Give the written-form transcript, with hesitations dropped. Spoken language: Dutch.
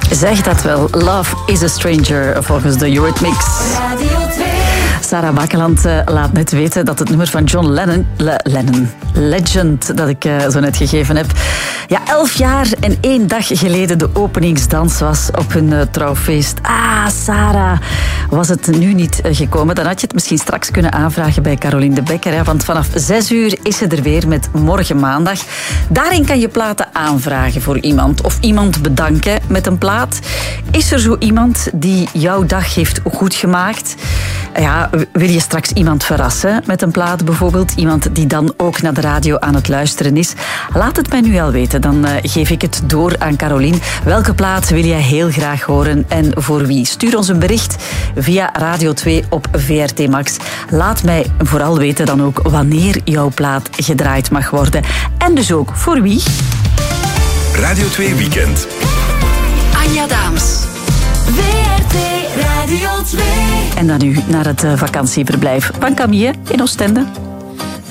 Zeg dat wel. Love is a Stranger, volgens de Eurythmics. Radio 2. Sarah Bakeland laat net weten dat het nummer van John Lennon, Legend, dat ik zo net gegeven heb, 11 jaar en 1 dag geleden de openingsdans was op hun trouwfeest. Sarah, was het nu niet gekomen, dan had je het misschien straks kunnen aanvragen bij Caroline de Bekker. Hè, want vanaf 6 uur is ze er weer met Morgen Maandag. Daarin kan je platen aanvragen voor iemand of iemand bedanken met een plaat. Is er zo iemand die jouw dag heeft goed gemaakt? Wil je straks iemand verrassen met een plaat bijvoorbeeld? Iemand die dan ook naar de radio aan het luisteren is? Laat het mij nu al weten, dan geef ik het door aan Caroline. Welke plaat wil jij heel graag horen en voor wie? Stuur ons een bericht via Radio 2 op VRT Max. Laat mij vooral weten dan ook wanneer jouw plaat gedraaid mag worden. En dus ook voor wie? Radio 2 Weekend. Anja Daams. VRT Radio 2. En dan nu naar het vakantieverblijf van Camille in Oostende.